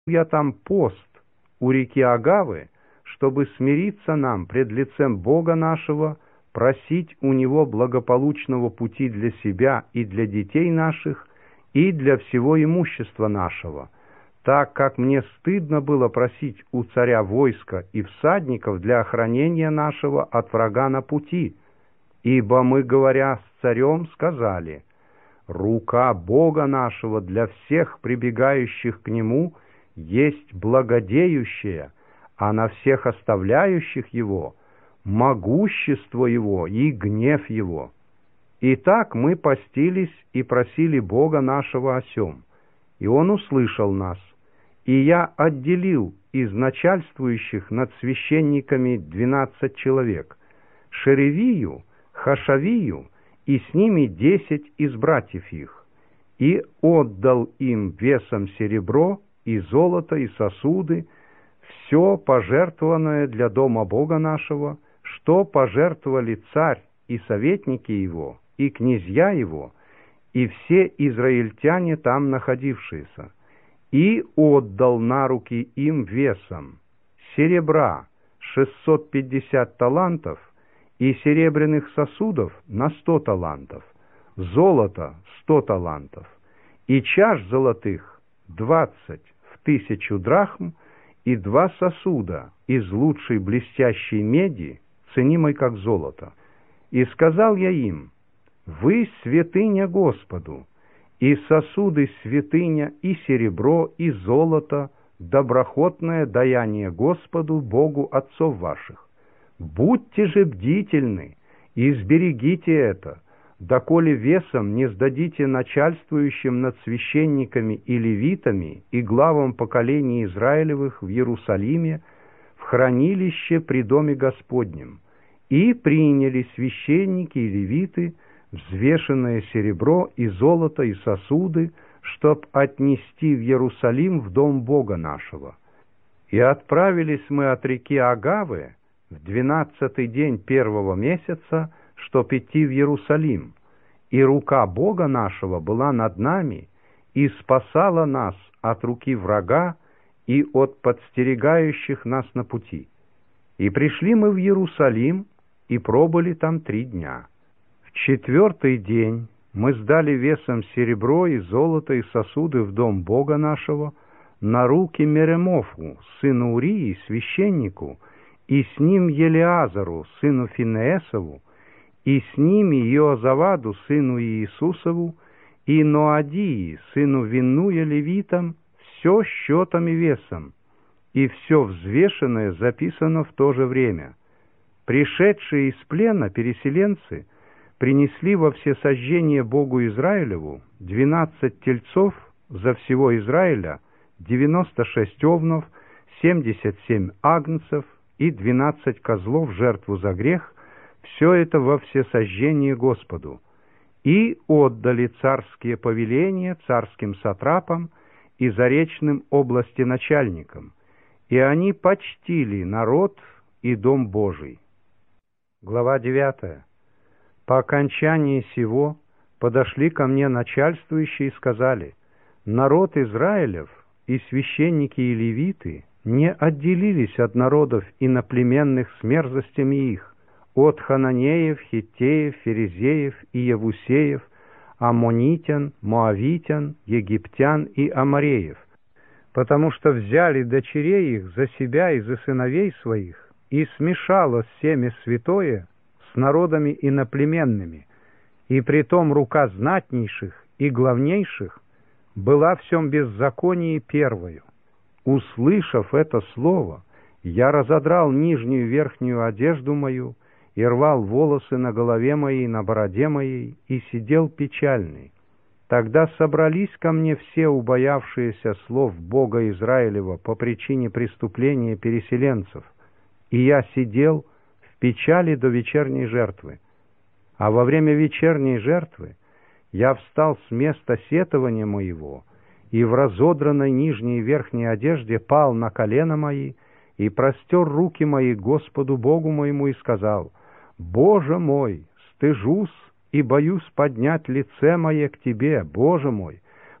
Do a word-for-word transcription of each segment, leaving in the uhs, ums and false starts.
я там пост у реки Агавы, чтобы смириться нам пред лицем Бога нашего, просить у Него благополучного пути для себя и для детей наших, и для всего имущества нашего, так как мне стыдно было просить у царя войска и всадников для охранения нашего от врага на пути, ибо мы, говоря с царем, сказали: рука Бога нашего для всех прибегающих к Нему есть благодеющая, а на всех оставляющих Его могущество Его и гнев Его. Итак, мы постились и просили Бога нашего о сем, и Он услышал нас, и я отделил из начальствующих над священниками двенадцать человек, Шеревию, Хашавию, и с ними десять из братьев их, и отдал им весом серебро и золото и сосуды, все пожертвованное для дома Бога нашего, что пожертвовали царь и советники его, и князья его, и все израильтяне там находившиеся, и отдал на руки им весом серебра шестьсот пятьдесят талантов и серебряных сосудов на сто талантов, золота сто талантов, и чаш золотых двадцать в тысячу драхм, и два сосуда из лучшей блестящей меди, ценимой как золото. И сказал я им: вы святыня Господу, и сосуды святыня, и серебро, и золото, доброхотное даяние Господу, Богу отцов ваших. Будьте же бдительны и сберегите это, доколе весом не сдадите начальствующим над священниками и левитами и главам поколений Израилевых в Иерусалиме в хранилище при доме Господнем. И приняли священники и левиты взвешенное серебро и золото и сосуды, чтоб отнести в Иерусалим в дом Бога нашего. И отправились мы от реки Агавы в двенадцатый день первого месяца, чтоб идти в Иерусалим, и рука Бога нашего была над нами и спасала нас от руки врага и от подстерегающих нас на пути. И пришли мы в Иерусалим и пробыли там три дня. В четвертый день мы сдали весом серебро и золото и сосуды в дом Бога нашего на руки Меремофу, сыну Урии, священнику, и с ним Елеазару, сыну Финеесову, и с ними Иозаваду, сыну Иисусову, и Ноадии, сыну Виннуя, левитам, все счетом и весом, и все взвешенное записано в то же время. Пришедшие из плена переселенцы принесли во всесожжение Богу Израилеву двенадцать тельцов за всего Израиля, девяносто шесть овнов, семьдесят семь агнцев и двенадцать козлов в жертву за грех, все это во всесожжение Господу. И отдали царские повеления царским сатрапам и заречным областеначальникам, и они почтили народ и дом Божий. Глава девятая. По окончании сего подошли ко мне начальствующие и сказали: народ Израилев и священники и левиты не отделились от народов иноплеменных с мерзостями их, от хананеев, хиттеев, ферезеев и евусеев, аммонитян, моавитян, египтян и амореев, потому что взяли дочерей их за себя и за сыновей своих, и смешалось семя святое с народами иноплеменными, и притом рука знатнейших и главнейших была в всем беззаконии первою. Услышав это слово, я разодрал нижнюю и верхнюю одежду мою, и рвал волосы на голове моей, на бороде моей, и сидел печальный. Тогда собрались ко мне все убоявшиеся слов Бога Израилева по причине преступления переселенцев, и я сидел в печали до вечерней жертвы. А во время вечерней жертвы я встал с места сетования моего, и в разодранной нижней и верхней одежде пал на колено мои, и простер руки мои Господу Богу моему, и сказал: «Боже мой, стыжусь и боюсь поднять лице мое к Тебе, Боже мой,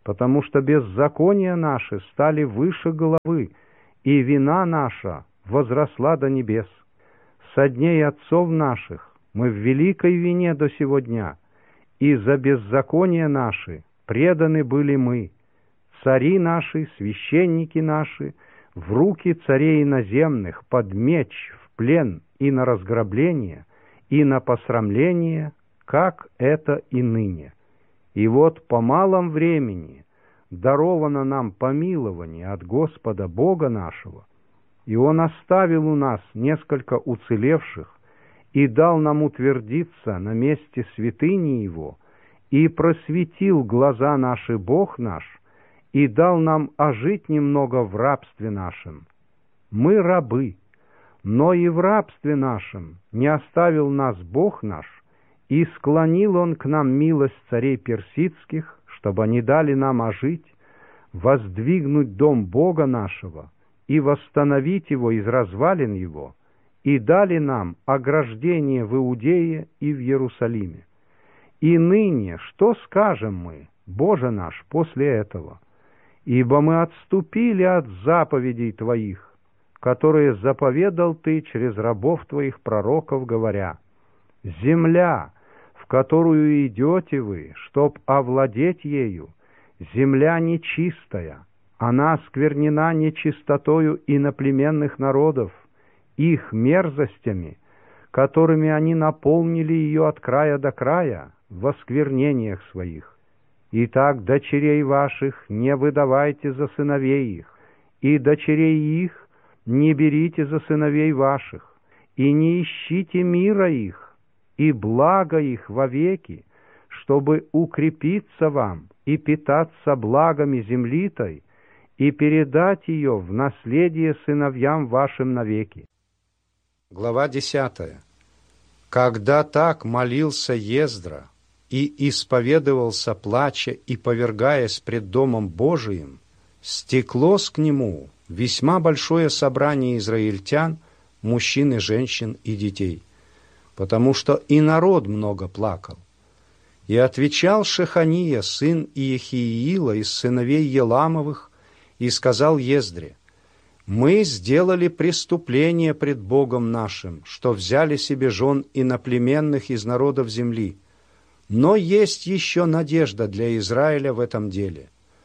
потому что беззакония наши стали выше головы, и вина наша возросла до небес. Со дней отцов наших мы в великой вине до сего дня, и за беззакония наши преданы были мы. Цари наши, священники наши, в руки царей иноземных, под меч, в плен и на разграбление, и на посрамление, как это и ныне. И вот по малом времени даровано нам помилование от Господа Бога нашего, и Он оставил у нас несколько уцелевших, и дал нам утвердиться на месте святыни Его, и просветил глаза наши Бог наш, и дал нам ожить немного в рабстве нашем. Мы рабы, но и в рабстве нашем не оставил нас Бог наш, и склонил Он к нам милость царей персидских, чтобы они дали нам ожить, воздвигнуть дом Бога нашего и восстановить его из развалин его, и дали нам ограждение в Иудее и в Иерусалиме. И ныне что скажем мы, Боже наш, после этого? Ибо мы отступили от заповедей Твоих, которые заповедал Ты через рабов Твоих пророков, говоря: «Земля, в которую идете вы, чтоб овладеть ею, земля нечистая, она осквернена нечистотою иноплеменных народов, их мерзостями, которыми они наполнили ее от края до края в осквернениях своих. Итак, дочерей ваших не выдавайте за сыновей их, и дочерей их не берите за сыновей ваших, и не ищите мира их, и блага их вовеки, чтобы укрепиться вам и питаться благами земли той, и передать ее в наследие сыновьям вашим навеки». Глава десятая. Когда так молился Ездра и исповедовался, плача и повергаясь пред Домом Божиим, стеклось к нему весьма большое собрание израильтян, мужчин и женщин и детей, потому что и народ много плакал. И отвечал Шехания, сын Иехииила, из сыновей Еламовых, и сказал Ездре: «Мы сделали преступление пред Богом нашим, что взяли себе жен иноплеменных из народов земли. Но есть еще надежда для Израиля в этом деле.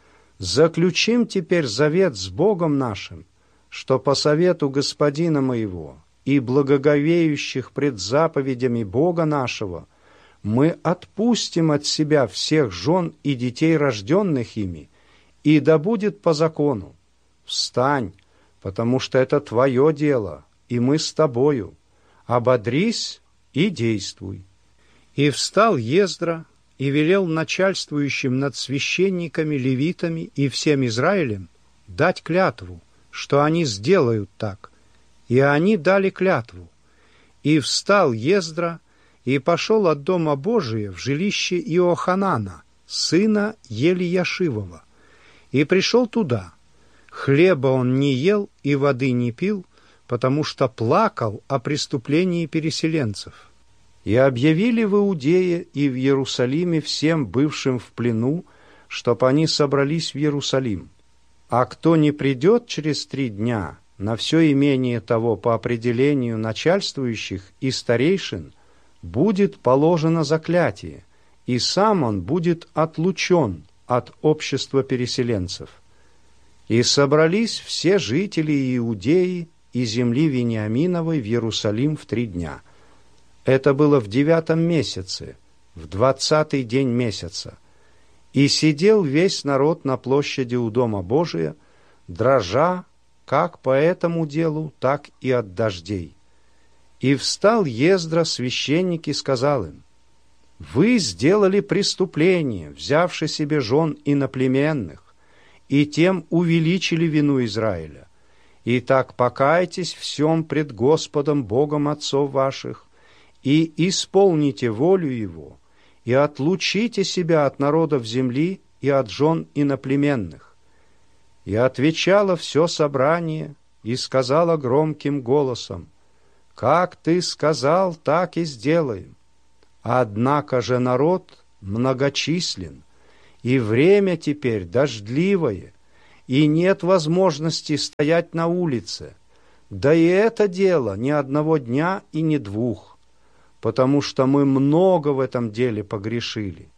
Заключим теперь завет с Богом нашим, что по совету господина моего и благоговеющих пред заповедями Бога нашего мы отпустим от себя всех жен и детей, рожденных ими, и да будет по закону. Встань, потому что это твое дело, и мы с тобою. Ободрись и действуй». И встал Ездра и велел начальствующим над священниками, левитами и всем Израилем дать клятву, что они сделают так. И они дали клятву. И встал Ездра и пошел от Дома Божия в жилище Иоханана, сына Елияшивова, и пришел туда. Хлеба он не ел и воды не пил, потому что плакал о преступлении переселенцев. И объявили в Иудее и в Иерусалиме всем бывшим в плену, чтоб они собрались в Иерусалим. А кто не придет через три дня на все имение того по определению начальствующих и старейшин, будет положено заклятие, и сам он будет отлучен от общества переселенцев. И собрались все жители Иудеи и земли Вениаминовой в Иерусалим в три дня. Это было в девятом месяце, в двадцатый день месяца. И сидел весь народ на площади у Дома Божия, дрожа как по этому делу, так и от дождей. И встал Ездра, священник, и сказал им: «Вы сделали преступление, взявши себе жен иноплеменных, и тем увеличили вину Израиля. Итак, покайтесь всем пред Господом Богом отцов ваших, и исполните волю Его, и отлучите себя от народов земли и от жен иноплеменных». И отвечало все собрание, и сказала громким голосом: «Как ты сказал, так и сделаем». Однако же народ многочислен, и время теперь дождливое, и нет возможности стоять на улице. Да и это дело ни одного дня и ни двух, потому что мы много в этом деле погрешили.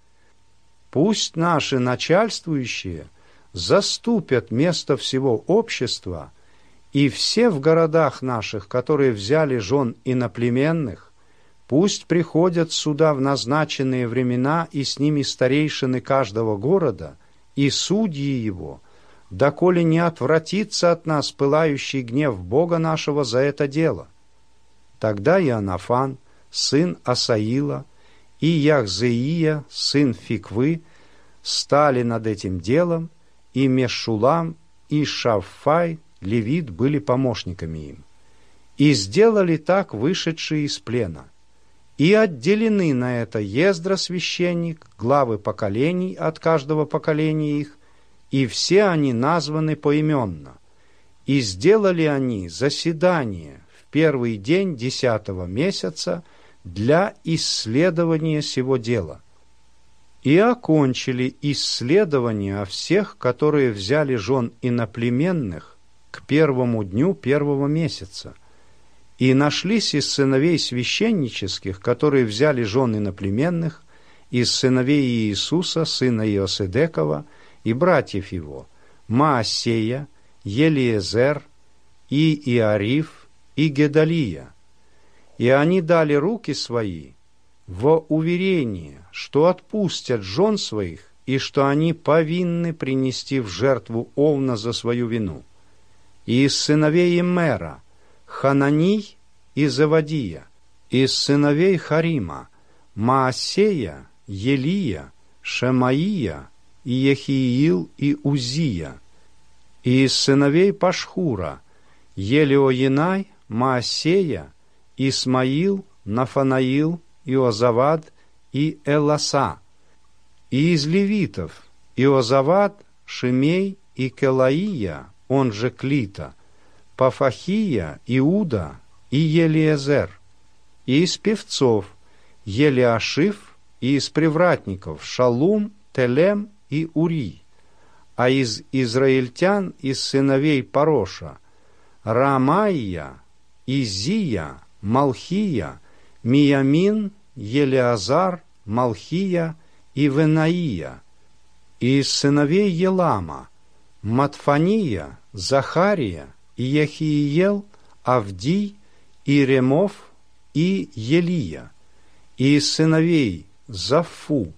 Пусть наши начальствующие заступят место всего общества, и все в городах наших, которые взяли жен иноплеменных, пусть приходят сюда в назначенные времена, и с ними старейшины каждого города и судьи его, доколе не отвратится от нас пылающий гнев Бога нашего за это дело. Тогда Иоаннафан, сын Асаила, и Яхзеия, сын Фиквы, стали над этим делом, и Мешулам, и Шавфай, левит, были помощниками им. И сделали так вышедшие из плена. И отделены на это Ездра священник, главы поколений от каждого поколения их, и все они названы поименно. И сделали они заседание в первый день десятого месяца для исследования сего дела. И окончили исследование о всех, которые взяли жен иноплеменных к первому дню первого месяца. И нашлись из сыновей священнических, которые взяли жен иноплеменных, из сыновей Иисуса, сына Иосидекова, и братьев его, Маасея, Елиезер, и Иариф, и Гедалия. И они дали руки свои во уверение, что отпустят жен своих, и что они повинны принести в жертву овна за свою вину. И из сыновей Иммера Хананий и Завадия, из сыновей Харима Маасея, Елия, Шемаия, и Ехиил и Узия, и из сыновей Пашхура Елиоенай, Маасея, Исмаил, Нафанаил, Иозавад и Эласа, и из левитов Иозавад, Шимей и Келаия, он же Клита, Пафахия, Иуда и Елиезер, и из певцов Елиашиф, и из привратников Шалум, Телем и Ури, а из израильтян, из сыновей Пароша, Рамаия, Изия, Малхия, Миямин, Елеазар, Малхия и Венаия, и из сыновей Елама, Матфания, Захария, и Ехииел, Авдий, и Ремов, и Елия, и из сыновей Зафу,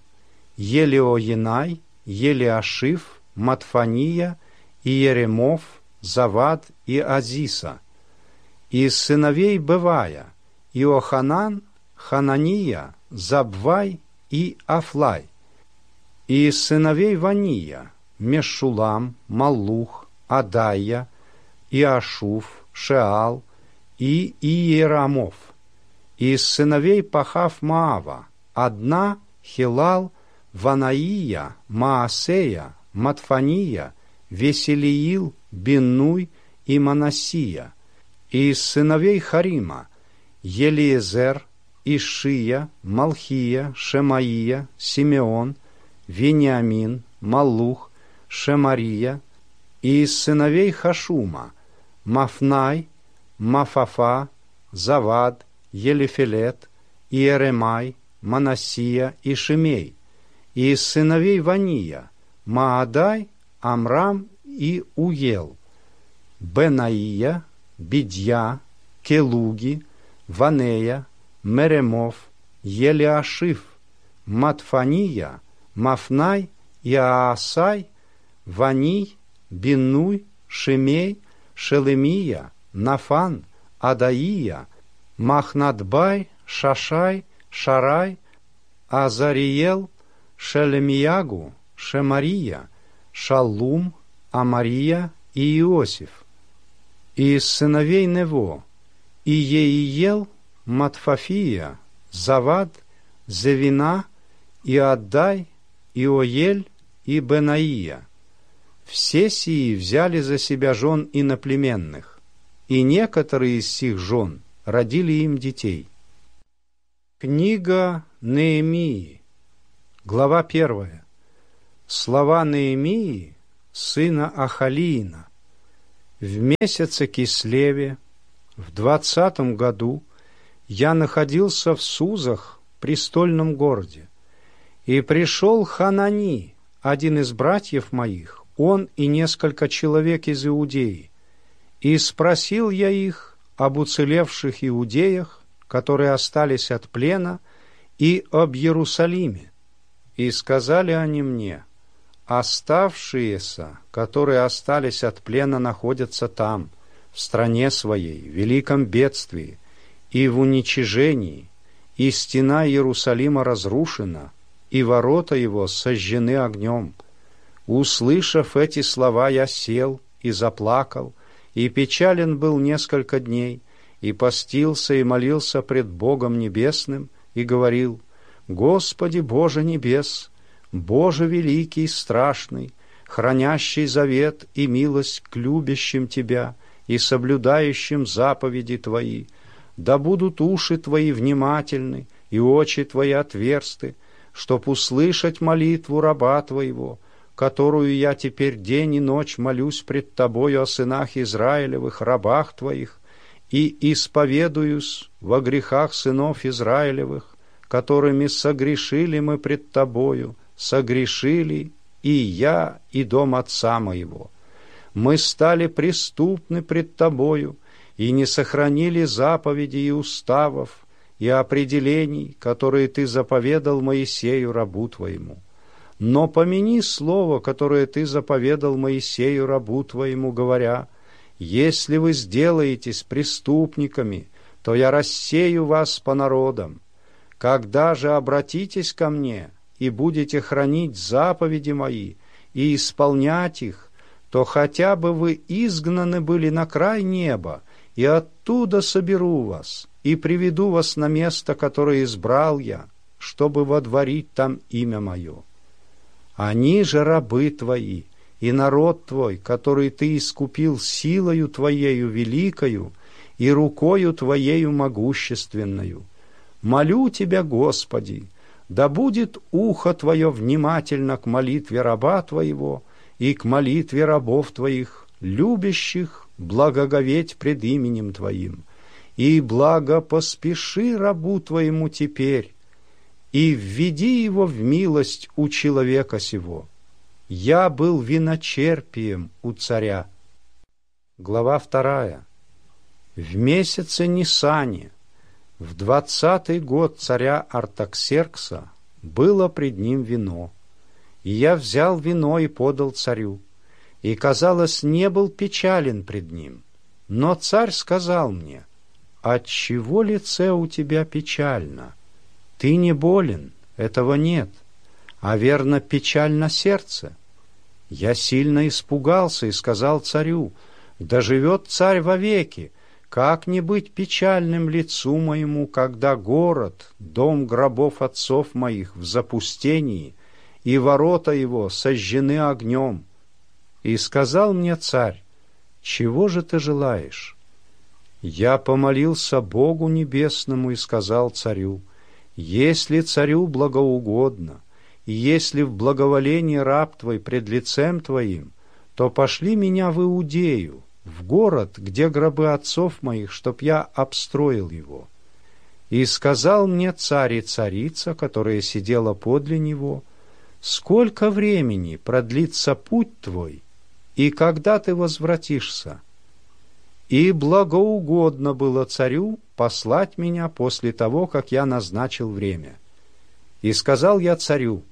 Елиоенай, Елиашиф, Матфания, и Еремов, Завад и Азиса, и из сыновей Бевая, Иоханан, Ханания, Забвай и Афлай, и из сыновей Вания, Мешулам, Маллух, Адая, Иашуф, Шеал и Иерамов, и из сыновей Пахав Маава, одна Хилал, Ванаия, Маасея, Матфания, Веселиил, Биннуй и Манасия, и из сыновей Харима Елиезер, Ишия, Малхия, Шемаия, Симеон, Вениамин, Маллух, Шемария, и из сыновей Хашума Мафнай, Мафафа, Завад, Елифелет, Иеремай, Манасия и Шимей, и из сыновей Вания Маадай, Амрам и Уел, Бенаия, Бидья, Келуги, Ванея, Меремов, Елиашиф, Матфания, Мафнай и Аасай, Ваний, Биннуй, Шимей, Шелемия, Нафан, Адаия, Махнадбай, Шашай, Шарай, Азариел, Шелемиягу, Шемария, Шаллум, Амария и Иосиф, и из сыновей Нево, Иеиел, Матфафия, Завад, Зевина, Иаддай, Иоель и Бенаия. Все сии взяли за себя жен иноплеменных, и некоторые из сих жен родили им детей. Книга Неемии, глава первая. Слова Неемии, сына Ахалиина. В месяце Кислеве, в двадцатом году, я находился в Сузах, престольном городе, и пришел Ханани, один из братьев моих, он и несколько человек из Иудеи, и спросил я их об уцелевших иудеях, которые остались от плена, и об Иерусалиме. И сказали они мне: оставшиеся, которые остались от плена, находятся там, в стране своей, в великом бедствии и в уничижении, и стена Иерусалима разрушена, и ворота его сожжены огнем. Услышав эти слова, я сел и заплакал, и печален был несколько дней, и постился и молился пред Богом Небесным, и говорил: Господи Боже небес, Боже великий и страшный, хранящий завет и милость к любящим Тебя и соблюдающим заповеди Твои, да будут уши Твои внимательны и очи Твои отверсты, чтоб услышать молитву раба Твоего, которую я теперь день и ночь молюсь пред Тобою о сынах Израилевых, рабах Твоих, и исповедуюсь во грехах сынов Израилевых, которыми согрешили мы пред Тобою, согрешили и я, и дом отца моего. Мы стали преступны пред Тобою, и не сохранили заповедей и уставов, и определений, которые Ты заповедал Моисею, рабу Твоему. Но помяни слово, которое Ты заповедал Моисею, рабу Твоему, говоря: если вы сделаетесь преступниками, то я рассею вас по народам. Когда же обратитесь ко мне и будете хранить заповеди Мои и исполнять их, то хотя бы вы изгнаны были на край неба, и оттуда соберу вас и приведу вас на место, которое избрал я, чтобы водворить там имя Мое. Они же рабы Твои, и народ Твой, который Ты искупил силою Твоею великою и рукою Твоею могущественною. Молю Тебя, Господи, да будет ухо Твое внимательно к молитве раба Твоего и к молитве рабов Твоих, любящих благоговеть пред именем Твоим, и благо поспеши рабу Твоему теперь, и введи его в милость у человека сего. Я был виночерпием у царя. Глава вторая. В месяце Нисане, в двадцатый год царя Артаксеркса, было пред ним вино. И я взял вино и подал царю, и, казалось, не был печален пред ним. Но царь сказал мне: отчего лице у тебя печально? Ты не болен, этого нет, а верно печально сердце. Я сильно испугался и сказал царю: да живет царь вовеки, как не быть печальным лицу моему, когда город, дом гробов отцов моих, в запустении, и ворота его сожжены огнем. И сказал мне царь: чего же ты желаешь? Я помолился Богу Небесному и сказал царю: если царю благоугодно, и если в благоволении раб твой пред лицем твоим, то пошли меня в Иудею, в город, где гробы отцов моих, чтоб я обстроил его. И сказал мне царь и царица, которая сидела подле него: сколько времени продлится путь твой, и когда ты возвратишься? И благоугодно было царю послать меня после того, как я назначил время. И сказал я царю: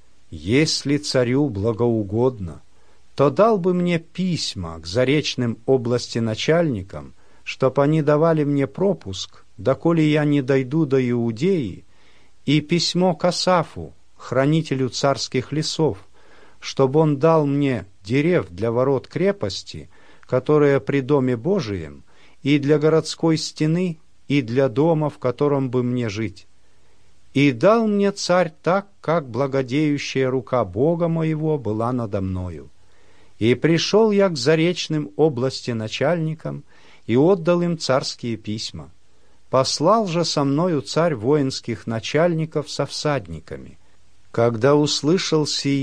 если царю благоугодно, то дал бы мне письма к заречным области начальникам, чтоб они давали мне пропуск, доколе я не дойду до Иудеи, и письмо к Асафу, хранителю царских лесов, чтобы он дал мне дерев для ворот крепости, которая при доме Божием, и для городской стены, и для дома, в котором бы мне жить. И дал мне царь так, как благодеющая рука Бога моего была надо мною. И пришел я к заречным области начальникам и отдал им царские письма. Послал же со мною царь воинских начальников со всадниками. Когда услышал сие,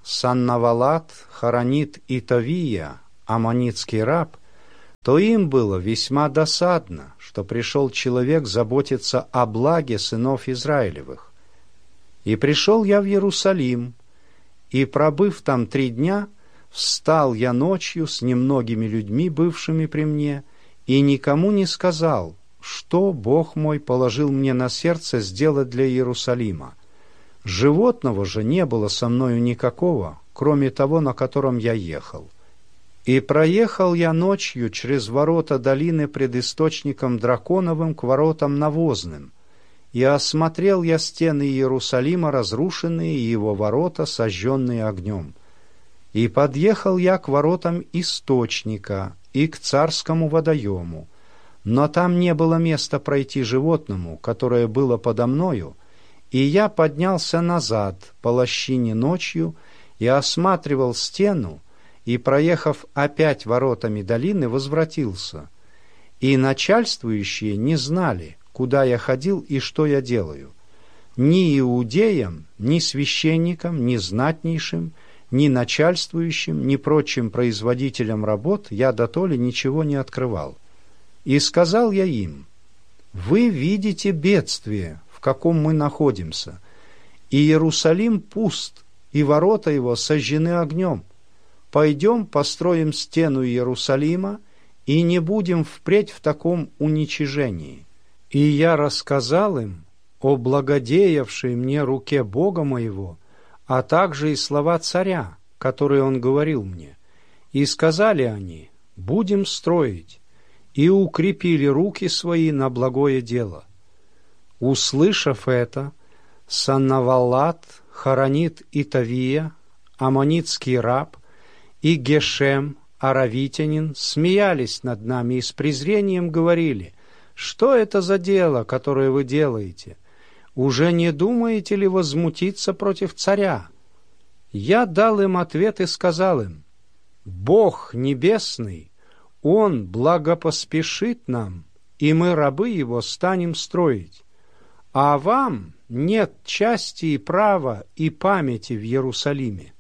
Саннавалат, Харанит и Тавия, аммонитский раб, то им было весьма досадно, что пришел человек заботиться о благе сынов Израилевых. И пришел я в Иерусалим, и, пробыв там три дня, встал я ночью с немногими людьми, бывшими при мне, и никому не сказал, что Бог мой положил мне на сердце сделать для Иерусалима. Животного же не было со мною никакого, кроме того, на котором я ехал. И проехал я ночью через ворота долины пред источником Драконовым к воротам Навозным, и осмотрел я стены Иерусалима, разрушенные, и его ворота, сожженные огнем. И подъехал я к воротам источника и к царскому водоему, но там не было места пройти животному, которое было подо мною, и я поднялся назад по лощине ночью и осматривал стену, и, проехав опять воротами долины, возвратился. И начальствующие не знали, куда я ходил и что я делаю. Ни иудеям, ни священникам, ни знатнейшим, ни начальствующим, ни прочим производителям работ я дотоле ничего не открывал. И сказал я им: «Вы видите бедствие, в каком мы находимся, и Иерусалим пуст, и ворота его сожжены огнем. Пойдем построим стену Иерусалима, и не будем впредь в таком уничижении». И я рассказал им о благодеявшей мне руке Бога моего, а также и слова царя, которые он говорил мне. И сказали они: «Будем строить», и укрепили руки свои на благое дело. Услышав это, Саннавалат, Харанит и Тавия, аммонитский раб, и Гешем, аравитянин, смеялись над нами и с презрением говорили: «Что это за дело, которое вы делаете? Уже не думаете ли возмутиться против царя?» Я дал им ответ и сказал им: «Бог небесный, Он благопоспешит нам, и мы, рабы Его, станем строить. А вам нет части и права и памяти в Иерусалиме».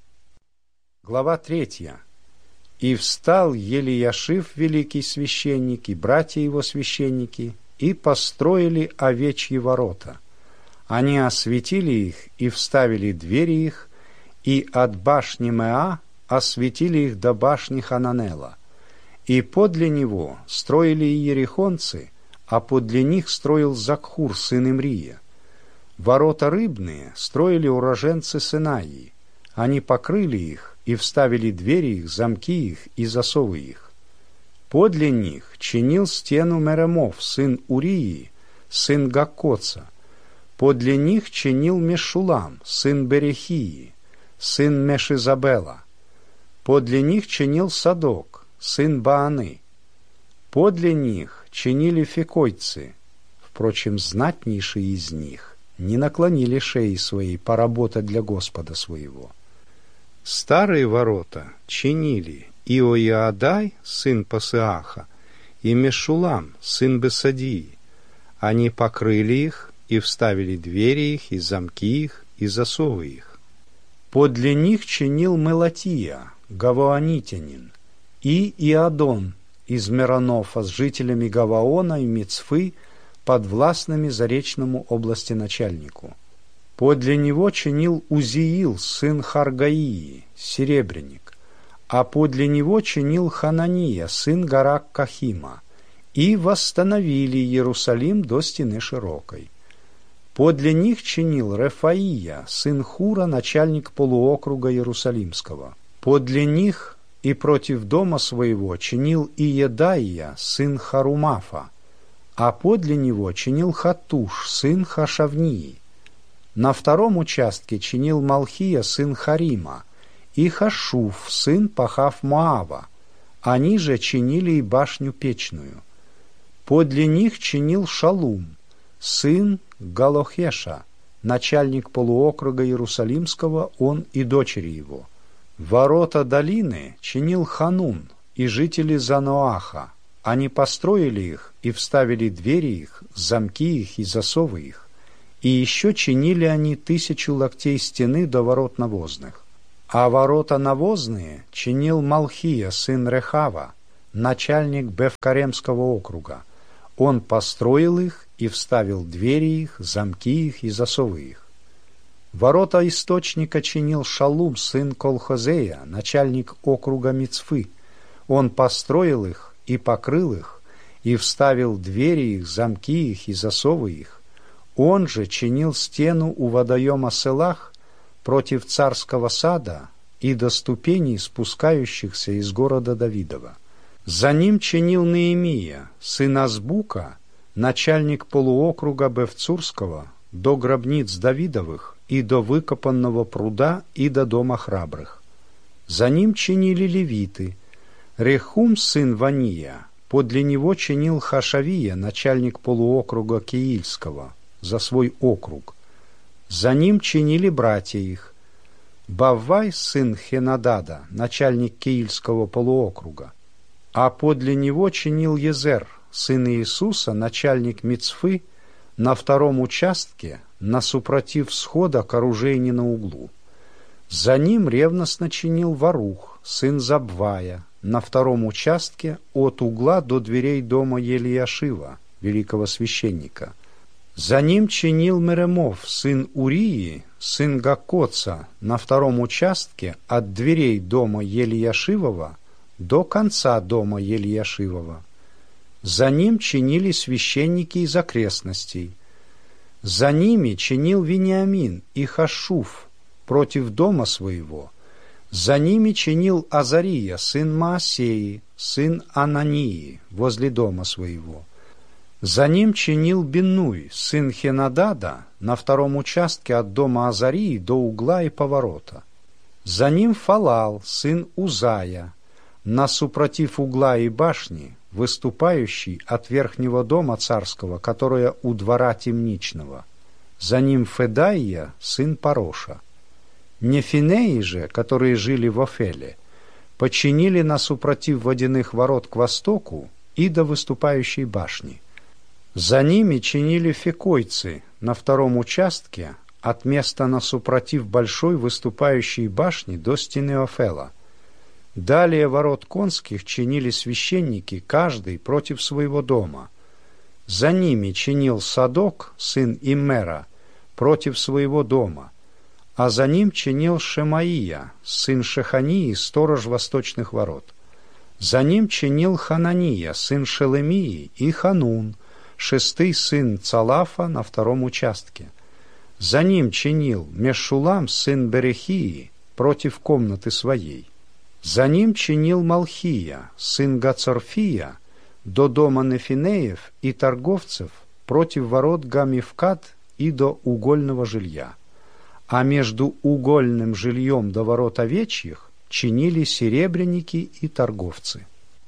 Глава третья. «И встал Елияшив, великий священник, и братья его священники, и построили овечьи ворота. Они осветили их и вставили двери их, и от башни Меа осветили их до башни Хананела. И подле него строили иерихонцы, а подле них строил Закхур, сын Имрия. Ворота рыбные строили уроженцы Синаии. Они покрыли их и вставили двери их, замки их и засовы их. Подле них чинил стену Меремов, сын Урии, сын Гаккоца. Подле них чинил Мешулам, сын Берехии, сын Мешизабела. Подле них чинил Садок, сын Бааны. Подле них чинили фекойцы. Впрочем, знатнейшие из них не наклонили шеи своей поработать для Господа своего. Старые ворота чинили Иоиадай, сын Пасеаха, и Мешулам, сын Бесадии. Они покрыли их и вставили двери их, и замки их, и засовы их. Подле них чинил Мелатия, гаваонитянин, и Иадон из Меронофа с жителями Гаваона и Мицфы, подвластными заречному областеначальнику. Подле него чинил Узиил, сын Харгаии, серебряник, а подле него чинил Ханания, сын Гарак-Кахима, и восстановили Иерусалим до стены широкой. Подле них чинил Рефаия, сын Хура, начальник полуокруга Иерусалимского. Подле них и против дома своего чинил Иедаия, сын Харумафа, а подле него чинил Хатуш, сын Хашавнии. На втором участке чинил Малхия, сын Харима, и Хашуф, сын Пахав-Моава. Они же чинили и башню печную. Подле них чинил Шалум, сын Галохеша, начальник полуокруга Иерусалимского, он и дочери его. Ворота долины чинил Ханун и жители Заноаха. Они построили их и вставили двери их, замки их и засовы их. И еще чинили они тысячу локтей стены до ворот навозных. А ворота навозные чинил Малхия, сын Рехава, начальник Бефкаремского округа. Он построил их и вставил двери их, замки их и засовы их. Ворота источника чинил Шалум, сын Колхозея, начальник округа Мицфы. Он построил их и покрыл их, и вставил двери их, замки их и засовы их. Он же чинил стену у водоема Селах против царского сада и до ступеней, спускающихся из города Давидова. За ним чинил Неемия, сын Азбука, начальник полуокруга Бевцурского, до гробниц Давидовых и до выкопанного пруда и до дома храбрых. За ним чинили левиты. Рехум, сын Вания, подле него чинил Хашавия, начальник полуокруга Киильского, за свой округ. За ним чинили братья их. Баввай, сын Хенадада, начальник Киильского полуокруга. А подле него чинил Езер, сын Иисуса, начальник Мицфы, на втором участке, насупротив всхода к оружейне на углу. За ним ревностно чинил Варух, сын Забвая, на втором участке от угла до дверей дома Елияшива, великого священника. За ним чинил Меремов, сын Урии, сын Гакоца, на втором участке от дверей дома Елияшивова до конца дома Елияшивова. За ним чинили священники из окрестностей. За ними чинил Вениамин и Хашуф против дома своего. За ними чинил Азария, сын Маасеи, сын Анании, возле дома своего. За ним чинил Биннуй, сын Хенадада, на втором участке от дома Азарии до угла и поворота. За ним Фалал, сын Узая, насупротив угла и башни, выступающий от верхнего дома царского, которое у двора темничного. За ним Федаия, сын Пароша. Нефинеи же, которые жили в Офеле, починили насупротив водяных ворот к востоку и до выступающей башни. За ними чинили фекойцы на втором участке от места насупротив большой выступающей башни до стены Офела. Далее ворот конских чинили священники, каждый против своего дома. За ними чинил Садок, сын Иммера, против своего дома, а за ним чинил Шемаия, сын Шехании, сторож восточных ворот. За ним чинил Ханания, сын Шелемии, и Ханун, шестый сын Цалафа на втором участке. За ним чинил Мешулам, сын Берехии, против комнаты своей. За ним чинил Малхия, сын Гацорфия, до дома Нефинеев и торговцев против ворот Гамивкат и до угольного жилья. А между угольным жильем до ворот овечьих чинили серебряники и торговцы.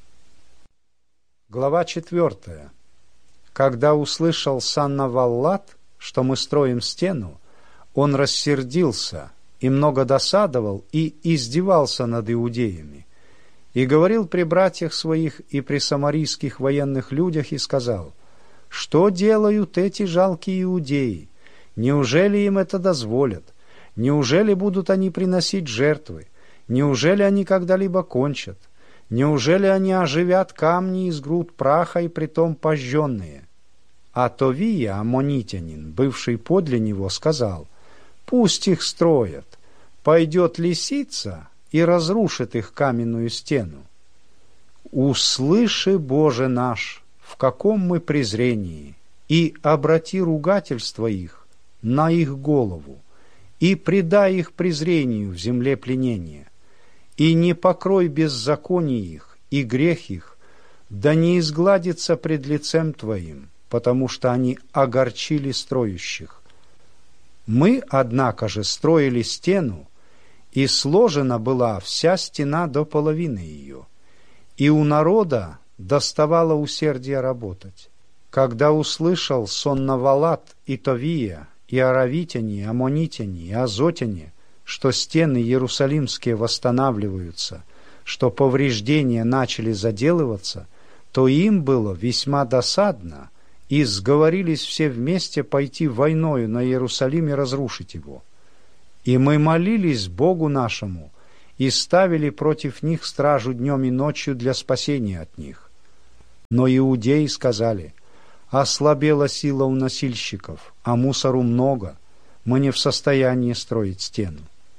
Глава четвертая. Когда услышал Саннаваллат, что мы строим стену, он рассердился и много досадовал и издевался над иудеями, и говорил при братьях своих и при самарийских военных людях и сказал: «Что делают эти жалкие иудеи? Неужели им это дозволят? Неужели будут они приносить жертвы? Неужели они когда-либо кончат? Неужели они оживят камни из груд праха и притом пожженные?» А Товия, аммонитянин, бывший подле него, сказал: «Пусть их строят. Пойдет лисица и разрушит их каменную стену. Услыши, Боже наш, в каком мы презрении, и обрати ругательство их на их голову, и предай их презрению в земле пленения, и не покрой беззаконие их и грех их, да не изгладится пред лицем Твоим, потому что они огорчили строящих. Мы, однако же, строили стену, и сложена была вся стена до половины ее, и у народа доставало усердие работать. Когда услышал Соннавалат и Товия, и аравитяне, и аммонитяне, и азотяне, что стены иерусалимские восстанавливаются, что повреждения начали заделываться, то им было весьма досадно, и сговорились все вместе пойти войною на Иерусалим и разрушить его. И мы молились Богу нашему и ставили против них стражу днем и ночью для спасения от них. Но иудеи сказали: ослабела сила у носильщиков, а мусору много, мы не в состоянии строить стену.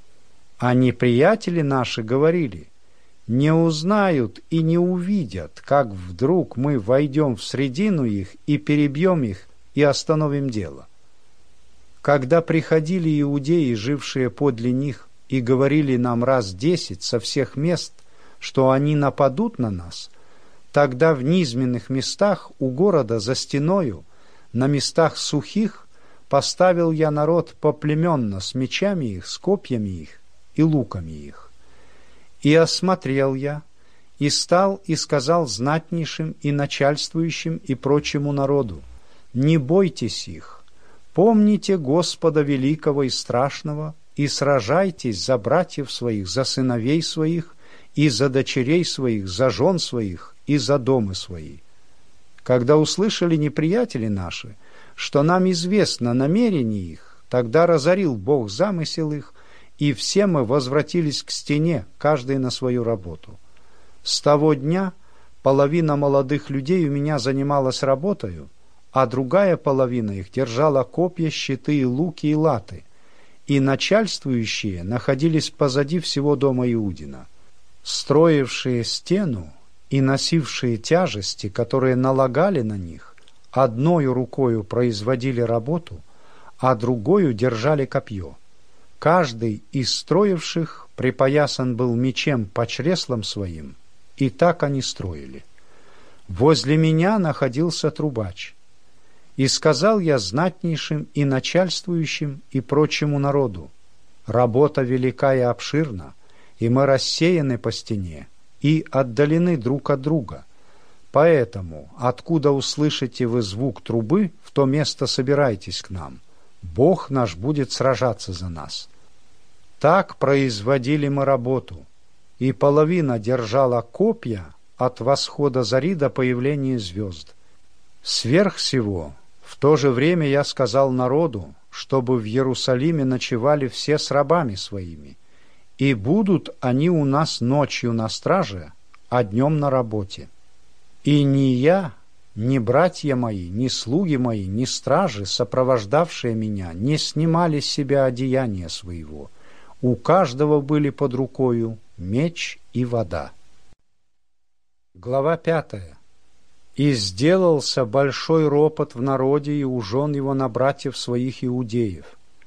А неприятели наши говорили: не узнают и не увидят, как вдруг мы войдем в средину их и перебьем их и остановим дело. Когда приходили иудеи, жившие подле них, и говорили нам раз десять со всех мест, что они нападут на нас, тогда в низменных местах у города за стеною, на местах сухих, поставил я народ поплеменно с мечами их, с копьями их и луками их. И осмотрел я, и стал и сказал знатнейшим и начальствующим и прочему народу: не бойтесь их, помните Господа великого и страшного, и сражайтесь за братьев своих, за сыновей своих, и за дочерей своих, за жен своих, и за домы свои. Когда услышали неприятели наши, что нам известно намерение их, тогда разорил Бог замысел их, и все мы возвратились к стене, каждый на свою работу. С того дня половина молодых людей у меня занималась работою, а другая половина их держала копья, щиты, луки и латы, и начальствующие находились позади всего дома Иудина. Строившие стену и носившие тяжести, которые налагали на них, одною рукою производили работу, а другою держали копье. Каждый из строивших припоясан был мечем по чреслам своим, и так они строили. Возле меня находился трубач. И сказал я знатнейшим и начальствующим и прочему народу: работа велика и обширна, и мы рассеяны по стене и отдалены друг от друга. Поэтому, откуда услышите вы звук трубы, в то место собирайтесь к нам. Бог наш будет сражаться за нас. Так производили мы работу, и половина держала копья от восхода зари до появления звезд. Сверх всего, в то же время я сказал народу, чтобы в Иерусалиме ночевали все с рабами своими, и будут они у нас ночью на страже, а днем на работе. И ни я, ни братья мои, ни слуги мои, ни стражи, сопровождавшие меня, не снимали с себя одеяния своего. У каждого были под рукою меч и вода. Глава пятая. «И сделался большой ропот в народе, и ужен его на братьев своих иудеев.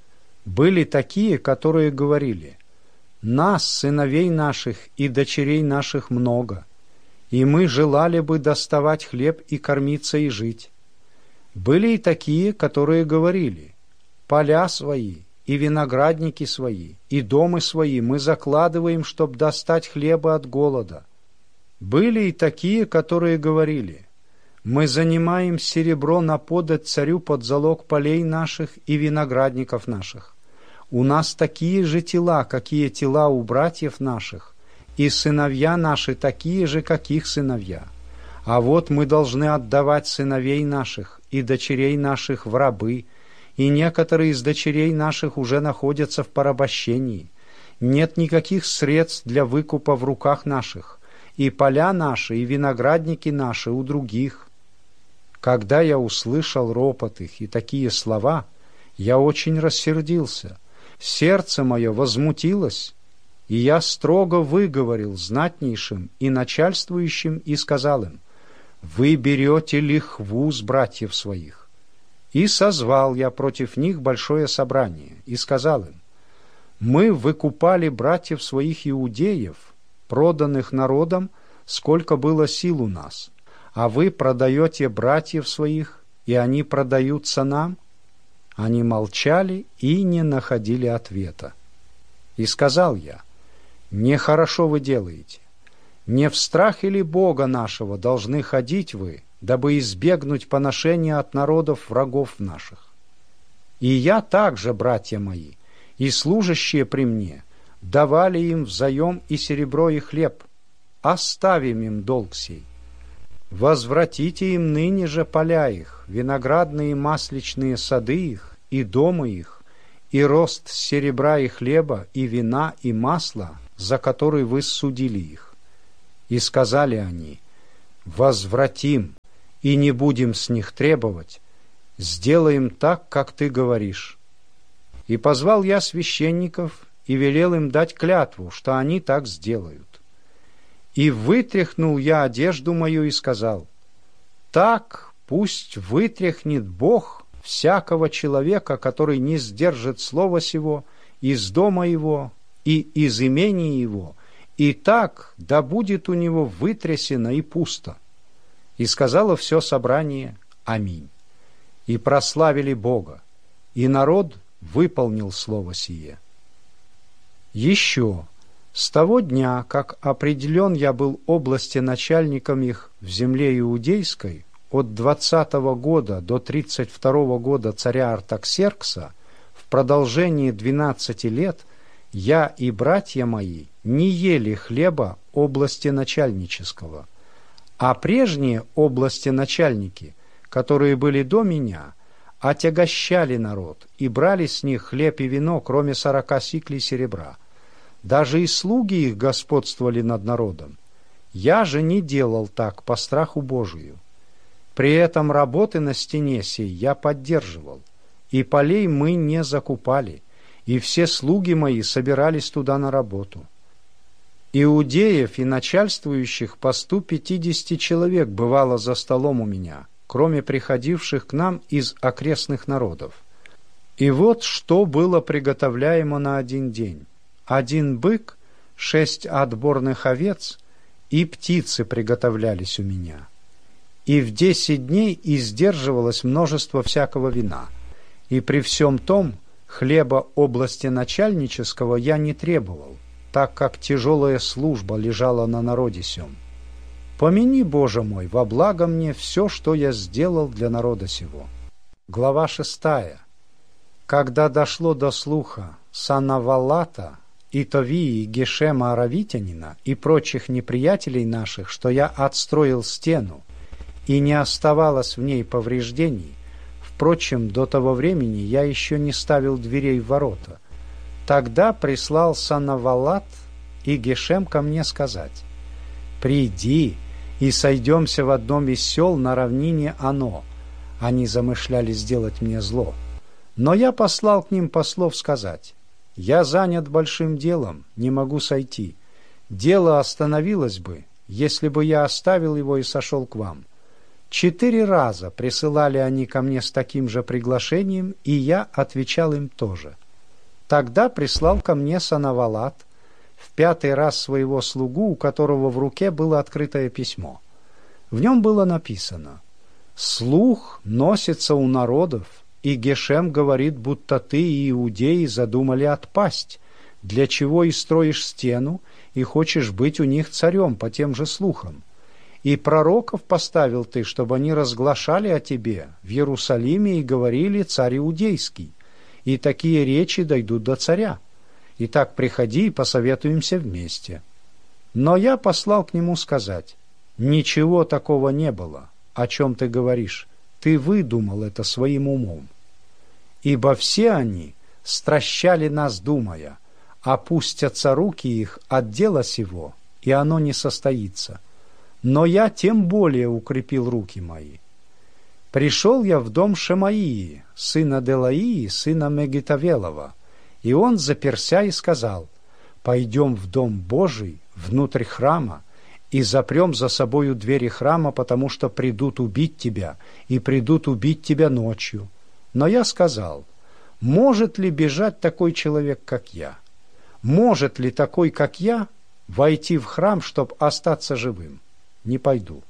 Были такие, которые говорили: нас, сыновей наших и дочерей наших, много, и мы желали бы доставать хлеб и кормиться и жить. Были и такие, которые говорили: поля свои и виноградники свои и домы свои мы закладываем, чтоб достать хлеба от голода. Были и такие, которые говорили: мы занимаем серебро на подать царю под залог полей наших и виноградников наших. У нас такие же тела, какие тела у братьев наших, и сыновья наши такие же, как их сыновья. А вот мы должны отдавать сыновей наших и дочерей наших в рабы, и некоторые из дочерей наших уже находятся в порабощении. Нет никаких средств для выкупа в руках наших, и поля наши, и виноградники наши у других». Когда я услышал ропот их и такие слова, я очень рассердился, сердце мое возмутилось, и я строго выговорил знатнейшим и начальствующим и сказал им: «Вы берете лихву с братьев своих». И созвал я против них большое собрание и сказал им: «Мы выкупали братьев своих иудеев, проданных народом, сколько было сил у нас, а вы продаете братьев своих, и они продаются нам?» Они молчали и не находили ответа. И сказал я: «Нехорошо вы делаете. Не в страхе ли Бога нашего должны ходить вы, дабы избегнуть поношения от народов врагов наших? И я также, братья мои, и служащие при мне, давали им взаем и серебро, и хлеб. Оставим им долг сей. Возвратите им ныне же поля их, виноградные и масличные сады их, и дома их, и рост серебра и хлеба, и вина, и масла, за который вы судили их. И сказали они: возвратим, и не будем с них требовать, сделаем так, как ты говоришь. И позвал я священников, и велел им дать клятву, что они так сделают. И вытряхнул я одежду мою и сказал: так пусть вытряхнет Бог всякого человека, который не сдержит слова сего, из дома его и из имени его, и так да будет у него вытрясено и пусто. И сказало все собрание: аминь. И прославили Бога, и народ выполнил слово сие. Еще с того дня, как определен я был области начальником их в земле иудейской, от двадцатого года до тридцать второго года царя Артаксеркса, в продолжении двенадцати лет, я и братья мои не ели хлеба области начальнического, а прежние области начальники, которые были до меня, отягощали народ и брали с них хлеб и вино, кроме сорока сиклей серебра. Даже и слуги их господствовали над народом. Я же не делал так по страху Божию. При этом работы на стене сей я поддерживал, и полей мы не закупали, и все слуги мои собирались туда на работу. Иудеев и начальствующих по сто пятидесяти человек бывало за столом у меня, кроме приходивших к нам из окрестных народов. И вот что было приготовляемо на один день: один бык, шесть отборных овец и птицы приготовлялись у меня. И в десять дней издерживалось множество всякого вина. И при всем том хлеба области начальнического я не требовал, так как тяжелая служба лежала на народе сем. Помяни, Боже мой, во благо мне все, что я сделал для народа сего. Глава шестая. Когда дошло до слуха Санавалата и Товии, Гешема Аравитянина и прочих неприятелей наших, что я отстроил стену, и не оставалось в ней повреждений, впрочем, до того времени я еще не ставил дверей в ворота, тогда прислал Санавалат и Гешем ко мне сказать: «Приди и сойдемся в одном из сел на равнине Оно». Они замышляли сделать мне зло. Но я послал к ним послов сказать: «Я занят большим делом, не могу сойти. Дело остановилось бы, если бы я оставил его и сошел к вам». Четыре раза присылали они ко мне с таким же приглашением, и я отвечал им тоже. Тогда прислал ко мне Санавалат в пятый раз своего слугу, у которого в руке было открытое письмо. В нем было написано: «Слух носится у народов, и Гешем говорит, будто ты и иудеи задумали отпасть, для чего и строишь стену, и хочешь быть у них царем по тем же слухам. И пророков поставил ты, чтобы они разглашали о тебе в Иерусалиме и говорили: царь иудейский, и такие речи дойдут до царя. Итак, приходи и посоветуемся вместе». Но я послал к нему сказать: «Ничего такого не было, о чем ты говоришь, ты выдумал это своим умом. Ибо все они стращали нас, думая: опустятся руки их от дела сего, и оно не состоится. Но я тем более укрепил руки мои. Пришел я в дом Шемаии, сына Делаии, сына Мегитавелова, и он заперся и сказал: пойдем в дом Божий, внутрь храма, и запрем за собою двери храма, потому что придут убить тебя, и придут убить тебя ночью. Но я сказал: может ли бежать такой человек, как я? Может ли такой, как я, войти в храм, чтобы остаться живым? Не пойду.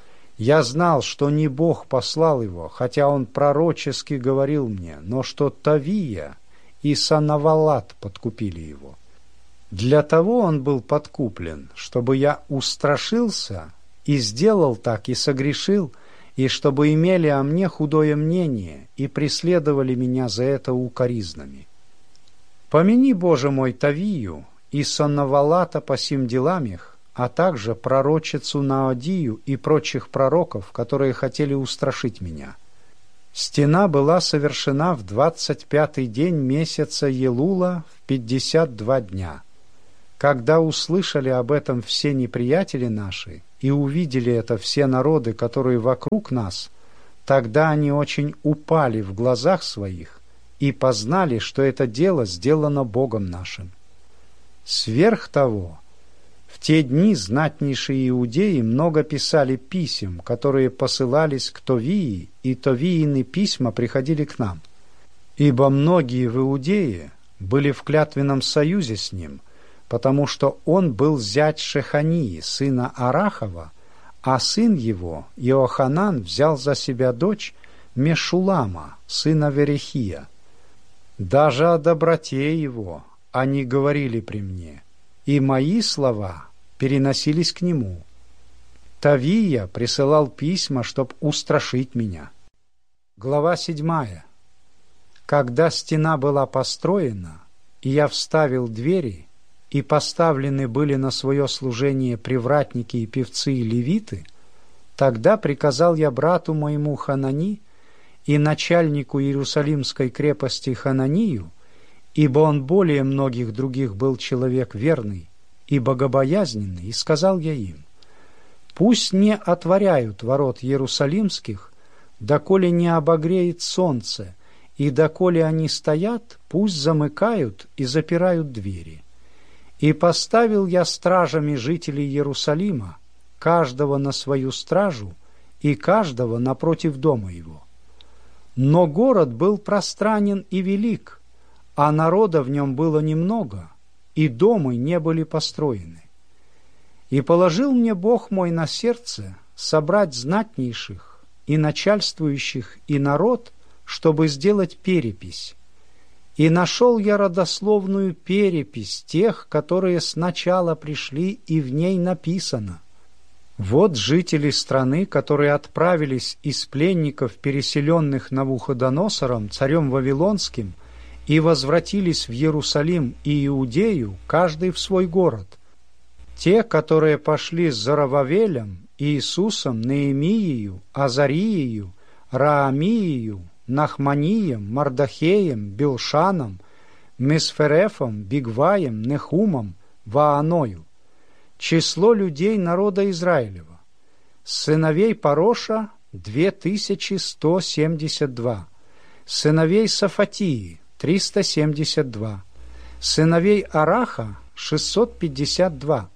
Я знал, что не Бог послал его, хотя он пророчески говорил мне, но что Товия и Санавалат подкупили его. Для того он был подкуплен, чтобы я устрашился и сделал так, и согрешил, и чтобы имели о мне худое мнение и преследовали меня за это укоризнами. Помяни, Боже мой, Товию и Санавалата по сим делам их, а также пророчицу Наодию и прочих пророков, которые хотели устрашить меня. Стена была совершена в двадцать пятый день месяца Елула в пятьдесят два дня. Когда услышали об этом все неприятели наши и увидели это все народы, которые вокруг нас, тогда они очень упали в глазах своих и познали, что это дело сделано Богом нашим. Сверх того, в те дни знатнейшие иудеи много писали писем, которые посылались к Товии, и Товиины письма приходили к нам. Ибо многие в Иудее были в клятвенном союзе с ним, потому что он был зять Шехании, сына Арахова, а сын его, Иоханан, взял за себя дочь Мешулама, сына Верехия. Даже о доброте его они говорили при мне, и мои слова переносились к нему. Товия присылал письма, чтоб устрашить меня. Глава седьмая. Когда стена была построена, и я вставил двери, и поставлены были на свое служение привратники и певцы и левиты, тогда приказал я брату моему Ханани и начальнику Иерусалимской крепости Хананию, ибо он более многих других был человек верный и богобоязненный, и сказал я им: пусть не отворяют ворот Иерусалимских, доколе не обогреет солнце, и доколе они стоят, пусть замыкают и запирают двери. И поставил я стражами жителей Иерусалима, каждого на свою стражу и каждого напротив дома его. Но город был пространен и велик, а народа в нем было немного, и дома не были построены. И положил мне Бог мой на сердце собрать знатнейших и начальствующих и народ, чтобы сделать перепись. И нашел я родословную перепись тех, которые сначала пришли, и в ней написано: вот жители страны, которые отправились из пленников, переселенных Навуходоносором, царем Вавилонским, и возвратились в Иерусалим и Иудею, каждый в свой город. Те, которые пошли с Зоровавелем, Иисусом, Неемиею, Азариею, Раамиею, Нахманием, Мардахеем, Билшаном, Месферефом, Бигваем, Нехумом, Вааною. Число людей народа Израилева. Сыновей Пароша — две тысячи сто семьдесят два. Сыновей Сафатии — триста семьдесят два. Сыновей Араха — шестьсот пятьдесят два.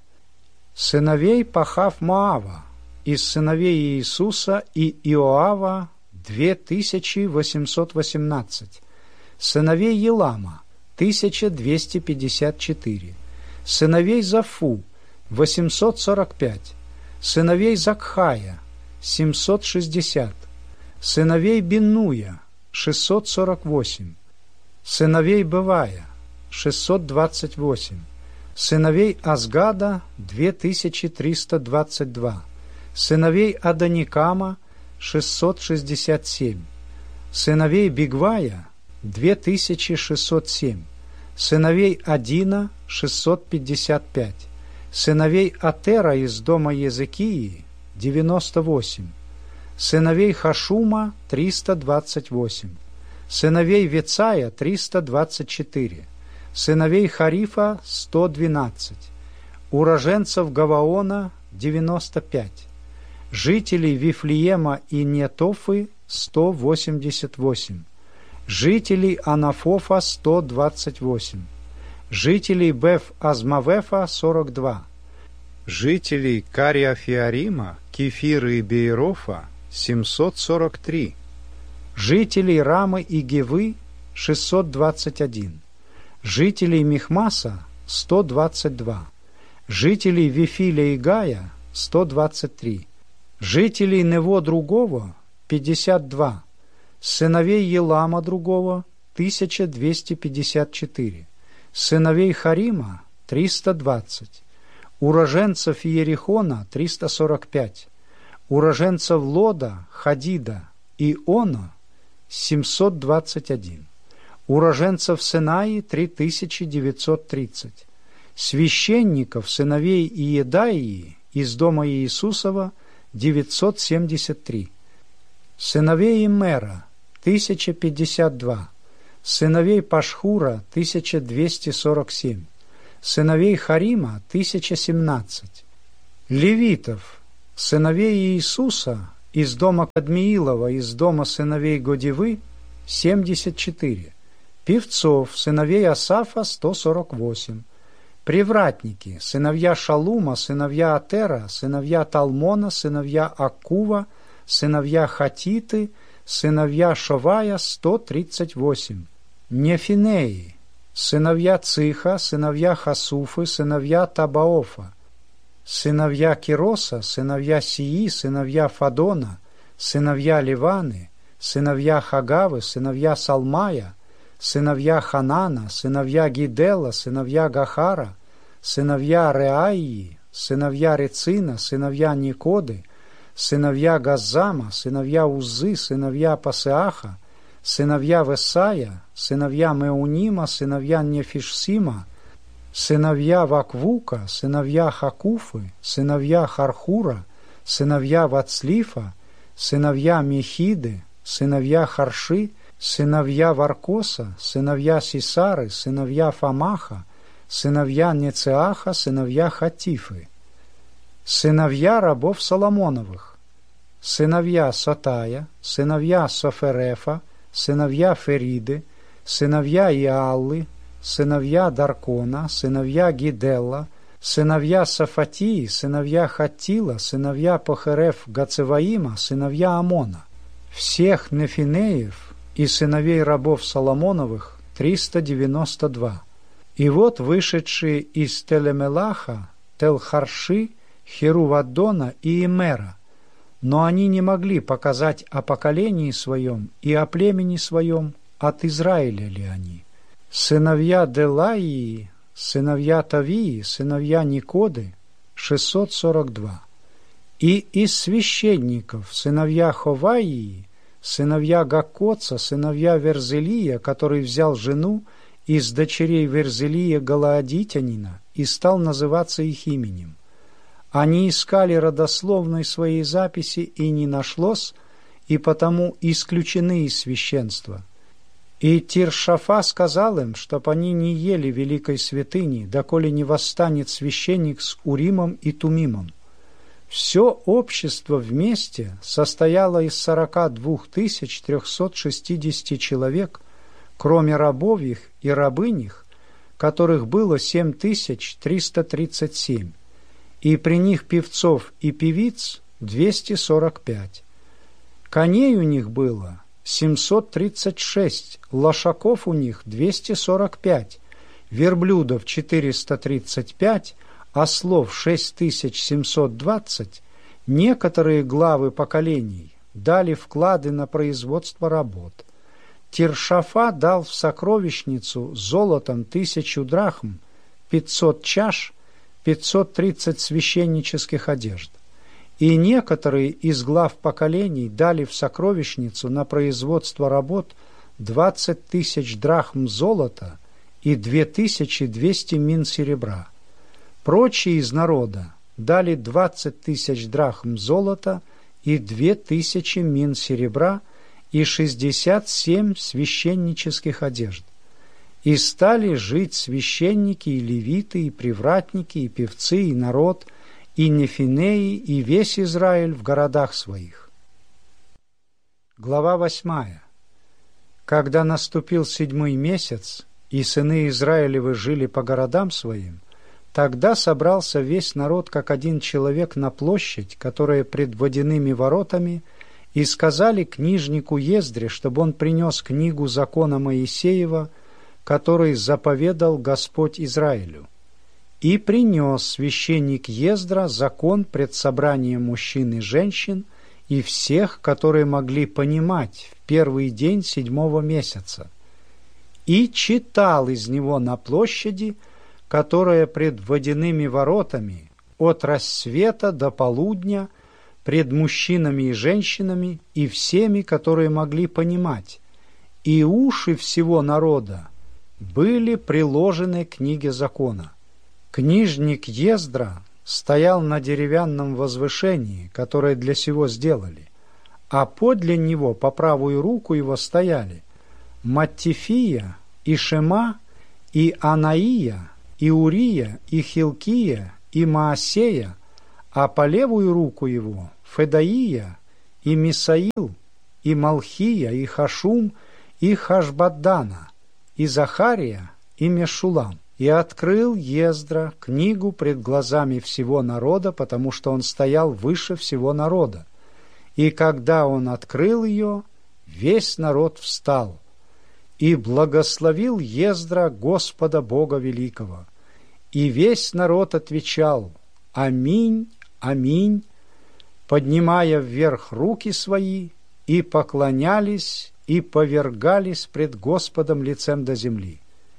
Сыновей Пахав-Моава, из сыновей Иисуса и Иоава — две тысячи восемьсот восемнадцать. Сыновей Елама — тысяча двести пятьдесят четыре. Сыновей Зафу — восемьсот сорок пять. Сыновей Закхая — семьсот шестьдесят. Сыновей Биннуя — шестьсот сорок восемь. Сыновей Бывая — шестьсот двадцать восемь. Сыновей Азгада — две тысячи триста двадцать два. Сыновей Адоникама — шестьсот шестьдесят семь. Сыновей Бигвая — две тысячи шестьсот семь. Сыновей Адина — шестьсот пятьдесят пять. Сыновей Атера из дома Езекии — девяносто восемь. Сыновей Хашума — триста двадцать восемь. Сыновей Вецая — триста двадцать четыре. Сыновей Харифа — сто двенадцать. Уроженцев Гаваона — девяносто пять. Жителей Вифлеема и Нетофы — сто восемьдесят восемь. Жителей Анафофа — сто двадцать восемь. Жителей Беф-Азмавефа — сорок два. Жителей Кариафиарима, Кефира и Бейрофа — семьсот сорок три. Жителей Рамы и Гевы — шестьсот двадцать один. Жителей Михмаса — сто двадцать два. Жителей Вифиля и Гая — сто двадцать три. Жителей Нево другого — пятьдесят два. Сыновей Елама другого — тысяча двести пятьдесят четыре. Сыновей Харима — триста двадцать. Уроженцев Иерихона — триста сорок пять. Уроженцев Лода, Хадида и Она — семьсот двадцать один. Уроженцев Синаи — три тысячи девятьсот тридцать. Священников, сыновей Иедаии из дома Иисусова — девятьсот семьдесят три. Сыновей Имера тысяча пятьдесят два, сыновей Пашхура – тысяча двести сорок семь, сыновей Харима – тысяча семнадцать, левитов, сыновей Иисуса из дома Кадмиилова, из дома сыновей Годивы – семьдесят четыре, певцов, сыновей Асафа – сто сорок восемь, привратники, сыновья Шалума, сыновья Атера, сыновья Талмона, сыновья Аккува, сыновья Хатиты, сыновья Шовая – сто тридцать восемь, Нефинеи, сыновья Циха, сыновья Хасуфы, сыновья Табаофа, сыновья Кироса, сыновья Сии, сыновья Фадона, сыновья Ливаны, сыновья Хагавы, сыновья Салмая, сыновья Ханана, сыновья Гидела, сыновья Гахара, сыновья Реаии, сыновья Рецина, сыновья Никоды, сыновья Газзама, сыновья Узы, сыновья Пасеаха, сыновья Весая, сыновья Меунима, сыновья Нефишсима, сыновья Ваквука, сыновья Хакуфы, сыновья Хархура, сыновья Вацлифа, сыновья Мехиды, сыновья Харши, сыновья Варкоса, сыновья Сисары, сыновья Фамаха, сыновья Нецеаха, сыновья Хатифы, сыновья рабов Соломоновых, сыновья Сатая, сыновья Соферефа, сыновья Фериды, сыновья Иаллы, сыновья Даркона, сыновья Гиделла, сыновья Сафатии, сыновья Хаттила, сыновья Похереф Гацеваима, сыновья Амона, всех Нефинеев и сыновей рабов Соломоновых триста девяносто два. И вот вышедшие из Телемелаха, Телхарши, Херуваддона и Имера, но они не могли показать о поколении своем и о племени своем, от Израиля ли они. Сыновья Делаии, сыновья Тавии, сыновья Никоды – шестьсот сорок два. И из священников сыновья Ховаии, сыновья Гаккоца, сыновья Верзелия, который взял жену из дочерей Верзелия Галаадитянина и стал называться их именем. Они искали родословной своей записи, и не нашлось, и потому исключены из священства. И Тиршафа сказал им, чтоб они не ели великой святыни, доколе не восстанет священник с Уримом и Тумимом. Все общество вместе состояло из сорока двух тысяч трехсот шестидесяти человек, кроме рабов их и рабынь, которых было семь тысяч триста тридцать семь, и при них певцов и певиц двести сорок пять. Коней у них было семьсот тридцать шесть, лошаков у них двести сорок пять, верблюдов четыреста тридцать пять, ослов шесть тысяч семьсот двадцать. Некоторые главы поколений дали вклады на производство работ. Тиршафа дал в сокровищницу золотом тысячу драхм, пятьсот чаш, пятьсот тридцать священнических одежд. И некоторые из глав поколений дали в сокровищницу на производство работ двадцать тысяч драхм золота и две тысячи двести мин серебра. Прочие из народа дали двадцать тысяч драхм золота и две тысячи мин серебра и шестьдесят семь священнических одежд. И стали жить священники и левиты, и привратники, и певцы, и народ, и Нефинеи, и весь Израиль в городах своих. Глава восьмая. Когда наступил седьмой месяц, и сыны Израилевы жили по городам своим, тогда собрался весь народ как один человек на площадь, которая пред водяными воротами, и сказали книжнику Ездре, чтобы он принес книгу закона Моисеева, который заповедал Господь Израилю. И принес священник Ездра закон пред собранием мужчин и женщин и всех, которые могли понимать, в первый день седьмого месяца. И читал из него на площади, которая пред водяными воротами, от рассвета до полудня, пред мужчинами и женщинами и всеми, которые могли понимать, и уши всего народа были приложены к книге закона. Книжник Ездра стоял на деревянном возвышении, которое для сего сделали, а подле него по правую руку его стояли Маттифия и Шема, и Анаия, и Урия, и Хилкия, и Маасея, а по левую руку его Федаия, и Мисаил, и Малхия, и Хашум, и Хашбаддана, и Захария, и Мешулам. И открыл Ездра книгу пред глазами всего народа, потому что он стоял выше всего народа. И когда он открыл ее, весь народ встал. И благословил Ездра Господа Бога Великого. И весь народ отвечал: «Аминь, аминь», поднимая вверх руки свои, и поклонялись, и повергались пред Господом лицем до земли.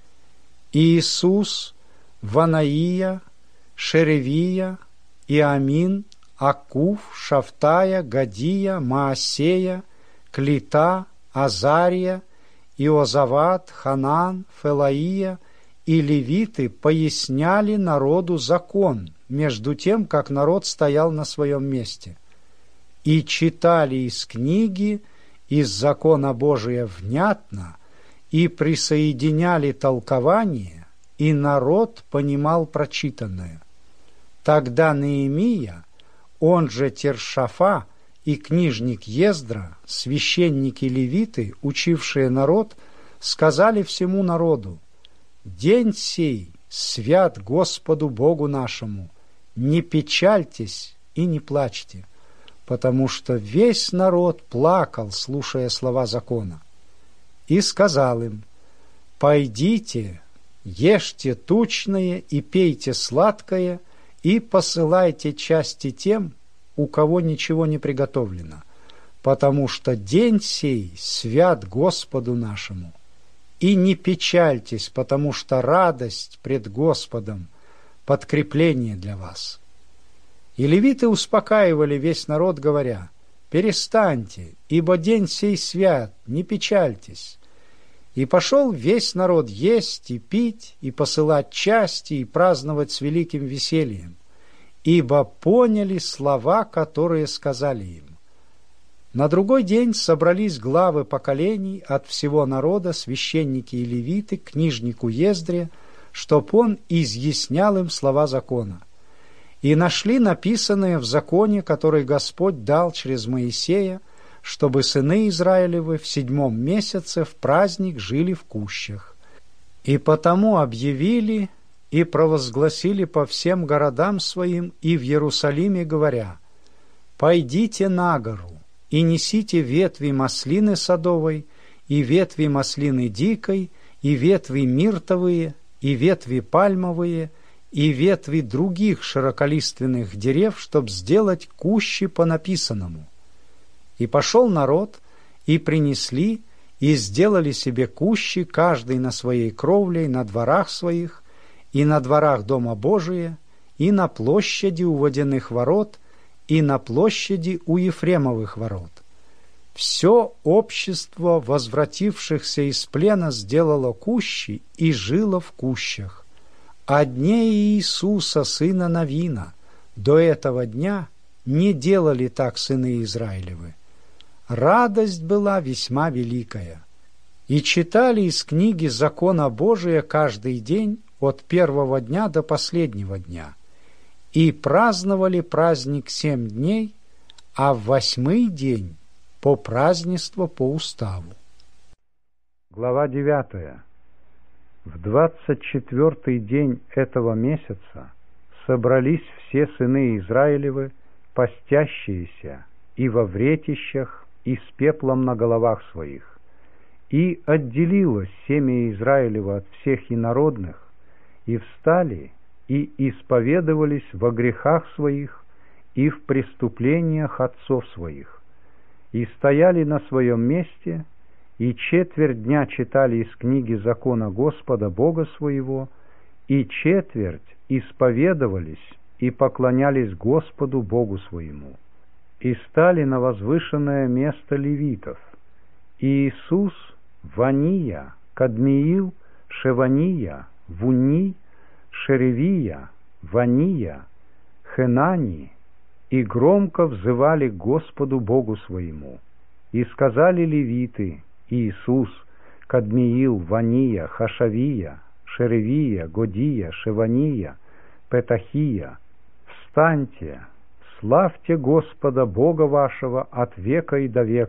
Иисус, Ванаия, Шеревия, Иамин, Акуф, Шафтая, Гадия, Маасея, Клита, Азария, Иозават, Ханан, Фелаия и левиты поясняли народу закон, между тем, как народ стоял на своем месте, и читали из книги, из закона Божия внятно, и присоединяли толкование, и народ понимал прочитанное. Тогда Неемия, он же Тершафа, и книжник Ездра, священники-левиты, учившие народ, сказали всему народу: «День сей свят Господу Богу нашему, не печальтесь и не плачьте», потому что весь народ плакал, слушая слова закона. И сказал им: «Пойдите, ешьте тучное и пейте сладкое, и посылайте части тем, у кого ничего не приготовлено, потому что день сей свят Господу нашему. И не печальтесь, потому что радость пред Господом — подкрепление для вас». И левиты успокаивали весь народ, говоря: «Перестаньте, ибо день сей свят, не печальтесь». И пошел весь народ есть и пить, и посылать части, и праздновать с великим весельем, ибо поняли слова, которые сказали им. На другой день собрались главы поколений от всего народа, священники и левиты, к книжнику Ездре, чтоб он изъяснял им слова закона. И нашли написанное в законе, который Господь дал через Моисея, чтобы сыны Израилевы в седьмом месяце в праздник жили в кущах. И потому объявили и провозгласили по всем городам своим и в Иерусалиме, говоря: «Пойдите на гору и несите ветви маслины садовой, и ветви маслины дикой, и ветви миртовые, и ветви пальмовые, и ветви других широколиственных дерев, чтоб сделать кущи по написанному». И пошел народ, и принесли, и сделали себе кущи, каждый на своей кровле, на дворах своих, и на дворах Дома Божия, и на площади у водяных ворот, и на площади у Ефремовых ворот. Все общество возвратившихся из плена сделало кущи и жило в кущах. О дне Иисуса, сына Навина, до этого дня не делали так сыны Израилевы. Радость была весьма великая. И читали из книги закона Божия каждый день от первого дня до последнего дня. И праздновали праздник семь дней, а в восьмой день по празднеству по уставу. Глава девятая. В двадцать четвертый день этого месяца собрались все сыны Израилевы, постящиеся, и во вретищах, и с пеплом на головах своих. И отделилось семя Израилева от всех инородных, и встали, и исповедовались во грехах своих и в преступлениях отцов своих, и стояли на своем месте, и четверть дня читали из книги закона Господа Бога своего, и четверть исповедовались и поклонялись Господу Богу своему, и стали на возвышенное место левитов: Иисус, Вания, Кадмиил, Шевания, Вунни, Шеревия, Вания, Хенани, и громко взывали к Господу Богу своему. И сказали левиты: Иисус, Кадмиил, Вания, Хашавия, Шеревия, Годия, Шевания, Петахия, встаньте, славьте Господа Бога вашего от века и до века.